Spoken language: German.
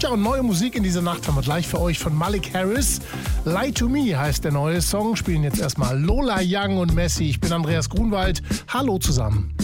Ja, und neue Musik in dieser Nacht haben wir gleich für euch von Malik Harris. Lie to Me heißt der neue Song. Spielen jetzt erstmal Lola Young und Messi. Ich bin Andreas Grunwald. Hallo zusammen.